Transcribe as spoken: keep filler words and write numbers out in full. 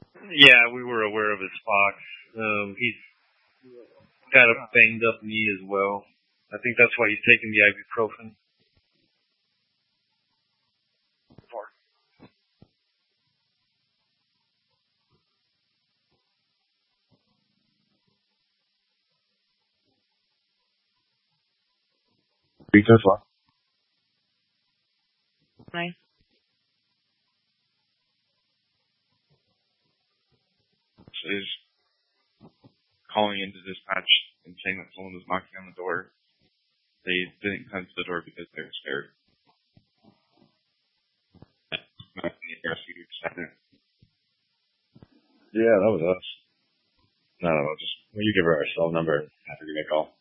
Yeah, we were aware of his fox. Um, he's got a banged up knee as well. I think that's why he's taking the ibuprofen. Speak so far. Nice. Is calling into dispatch and saying that someone was knocking on the door. They didn't come to the door because they were scared. Yeah, that was us. No, no, just, will you give her our cell number and have her give me a call?